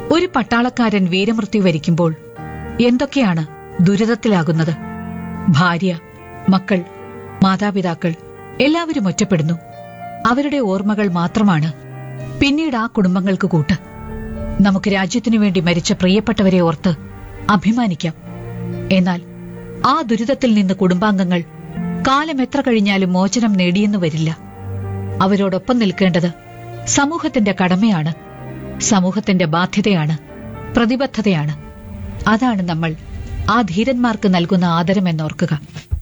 ഒരു പട്ടാളക്കാരൻ വീരമൃത്യു വരിക്കുമ്പോൾ എന്തൊക്കെയാണ് ദുരിതത്തിലാകുന്നത്? ഭാര്യ, മക്കൾ, മാതാപിതാക്കൾ എല്ലാവരും ഒറ്റപ്പെടുന്നു. അവരുടെ ഓർമ്മകൾ മാത്രമാണ് പിന്നീട് ആ കുടുംബങ്ങൾക്ക് കൂട്ട്. നമുക്ക് രാജ്യത്തിനു വേണ്ടി മരിച്ച പ്രിയപ്പെട്ടവരെ ഓർത്ത് അഭിമാനിക്കാം. എന്നാൽ ആ ദുരിതത്തിൽ നിന്ന് കുടുംബാംഗങ്ങൾ കാലം എത്ര കഴിഞ്ഞാലും മോചനം നേടിയെന്നു വരില്ല. അവരോടൊപ്പം നിൽക്കേണ്ടത് സമൂഹത്തിന്റെ കടമയാണ്, സമൂഹത്തിന്റെ ബാധ്യതയാണ്, പ്രതിബദ്ധതയാണ്. അതാണ് നമ്മൾ ആ ധീരന്മാർക്ക് നൽകുന്ന ആദരമെന്നോർക്കുക.